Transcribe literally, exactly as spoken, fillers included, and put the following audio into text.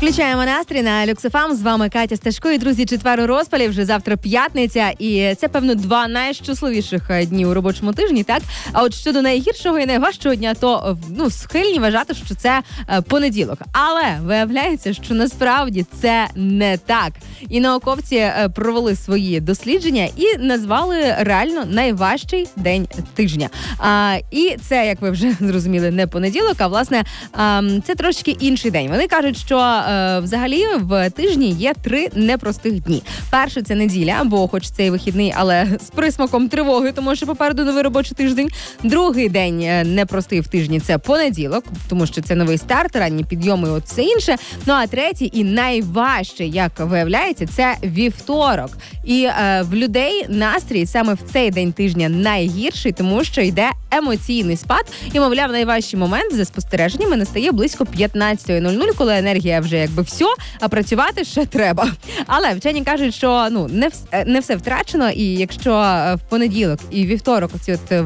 Включаємо настрій на Люкс еф ем. З вами Катя Сташко. І, друзі, четвер у розпалі, вже завтра п'ятниця. І це, певно, два найщасливіших дні у робочому тижні, так? А от щодо найгіршого і найважчого дня, то, ну, схильні вважати, що це понеділок. Але виявляється, що насправді це не так. І науковці провели свої дослідження і назвали реально найважчий день тижня. А, і це, як ви вже зрозуміли, не понеділок, а, власне, а, це трошки інший день. Вони кажуть, що а, взагалі в тижні є три непростих дні. Перший – це неділя, бо хоч це і вихідний, але з присмаком тривоги, тому що попереду новий робочий тиждень. Другий день непростий в тижні – це понеділок, тому що це новий старт, ранні підйоми і от все інше. Ну а третій і найважче, як виявляється, це вівторок. І е, в людей настрій саме в цей день тижня найгірший, тому що йде емоційний спад. І, мовляв, найважчий момент за спостереженнями настає близько п'ятнадцята нуль нуль, коли енергія вже якби все, а працювати ще треба. Але вчені кажуть, що ну не, вс- не все втрачено, і якщо в понеділок і вівторок оці от